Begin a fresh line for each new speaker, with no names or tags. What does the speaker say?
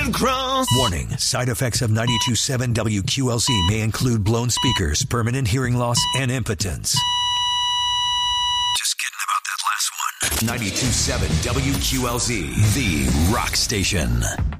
Southern Cross.
Warning, side effects of 92.7 WQLZ may include blown speakers, permanent hearing loss, and impotence. Just kidding about that last one. 92.7 WQLZ, the rock station.